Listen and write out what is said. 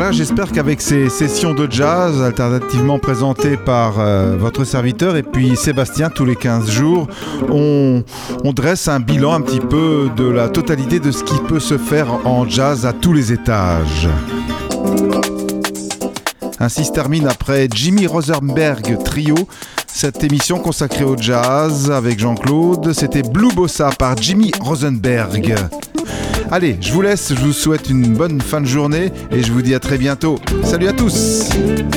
là, j'espère qu'avec ces sessions de jazz alternativement présentées par votre serviteur et puis Sébastien tous les 15 jours, on dresse un bilan un petit peu de la totalité de ce qui peut se faire en jazz à tous les étages. Ainsi se termine après Jimmy Rosenberg Trio cette émission consacrée au jazz avec Jean-Claude. C'était Blue Bossa par Jimmy Rosenberg. Allez, je vous laisse, je vous souhaite une bonne fin de journée et je vous dis à très bientôt. Salut à tous!